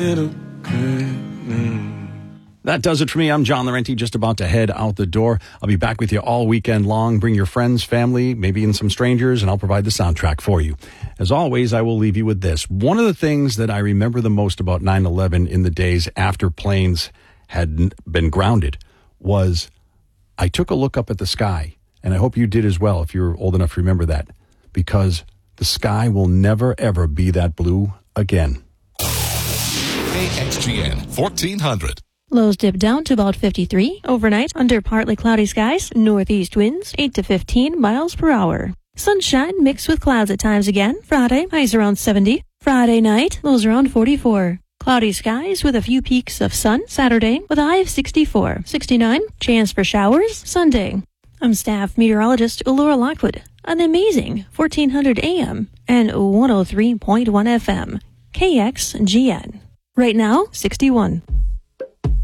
That does it for me. I'm John Laurenti, just about to head out the door. I'll be back with you all weekend long. Bring your friends, family, maybe even some strangers, and I'll provide the soundtrack for you. As always, I will leave you with this. One of the things that I remember the most about 9/11 in the days after planes had been grounded was I took a look up at the sky, and I hope you did as well if you're old enough to remember that, because the sky will never, ever be that blue again. KXGN 1400. Lows dip down to about 53. Overnight, under partly cloudy skies, northeast winds 8 to 15 miles per hour. Sunshine mixed with clouds at times again. Friday, highs around 70. Friday night, lows around 44. Cloudy skies with a few peaks of sun. Saturday, with a high of 64. 69, chance for showers. Sunday. I'm staff meteorologist Laura Lockwood on amazing 1400 AM and 103.1 FM. KXGN. Right now, 61.